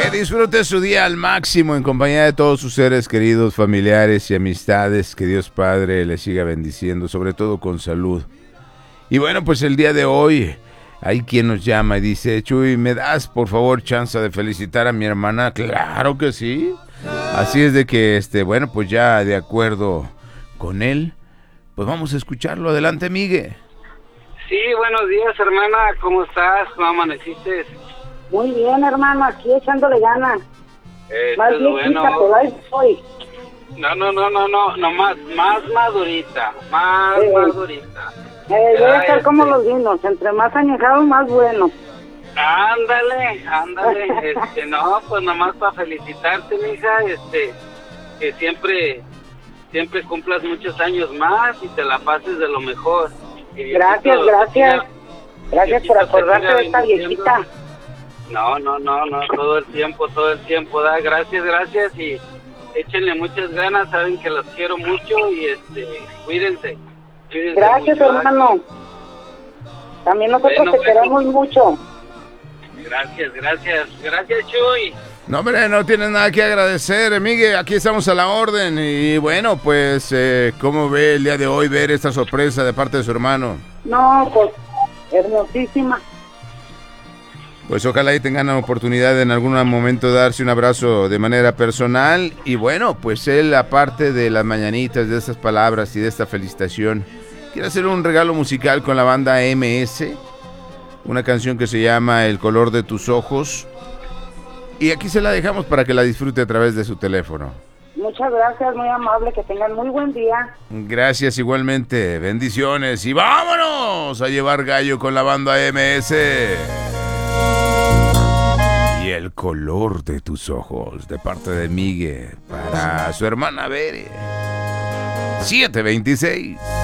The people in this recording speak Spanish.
Que disfrute su día al máximo en compañía de todos sus seres queridos, familiares y amistades. Que Dios Padre le siga bendiciendo, sobre todo con salud. Y bueno, pues el día de hoy hay quien nos llama y dice: Chuy, ¿me das por favor chance de felicitar a mi hermana? Claro que sí. Así es de que, bueno, pues ya de acuerdo con él, pues vamos a escucharlo. Adelante, Migue. Sí, buenos días, hermana. ¿Cómo estás? ¿Cómo amaneciste? Muy bien, hermano, aquí echándole ganas. Más Es viejita, bueno. pero ahí estoy. No, más madurita, más madurita. Voy a estar como los vinos, entre más añejados, más buenos. Ándale. No, pues nomás para felicitarte, mija, que siempre cumplas muchos años más y te la pases de lo mejor. Gracias. Gracias por acordarte de esta viejita. No, todo el tiempo, da, gracias y échenle muchas ganas, saben que los quiero mucho y cuídense Gracias, mucho, hermano. También nosotros Bueno, te queremos mucho. Gracias, Chuy. No, hombre, no tienes nada que agradecer, Migue. Aquí estamos a la orden. Y bueno, pues, ¿cómo ve el día de hoy ver esta sorpresa de parte de su hermano? No, pues, hermosísima. Pues ojalá y tengan la oportunidad de en algún momento darse un abrazo de manera personal. Y bueno, pues él, aparte de las mañanitas, de estas palabras y de esta felicitación, quiere hacer un regalo musical con la banda MS. Una canción que se llama El color de tus ojos. Y aquí se la dejamos para que la disfrute a través de su teléfono. Muchas gracias, muy amable, que tengan muy buen día. Gracias igualmente, bendiciones y vámonos a llevar gallo con la banda MS. Y El color de tus ojos, de parte de Migue, para su hermana Bere. 726.